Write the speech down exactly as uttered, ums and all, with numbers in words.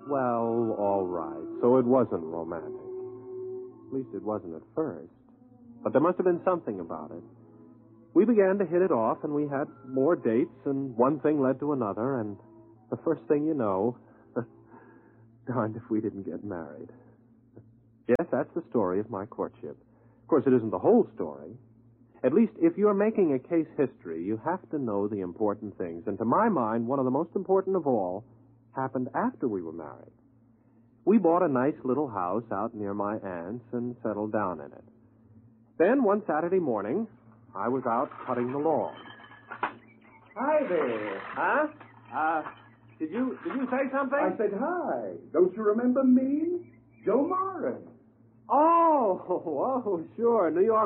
Well, all right. So it wasn't romantic. At least it wasn't at first. But there must have been something about it. We began to hit it off, and we had more dates, and one thing led to another, and the first thing you know, darned if we didn't get married. Yes, that's the story of my courtship. Of course, it isn't the whole story. At least, if you're making a case history, you have to know the important things. And to my mind, one of the most important of all happened after we were married. We bought a nice little house out near my aunt's and settled down in it. Then, one Saturday morning, I was out cutting the lawn. Hi there. Huh? Uh, did you, did you say something? I said hi. Don't you remember me? Joe Morris. Oh, oh, sure. New York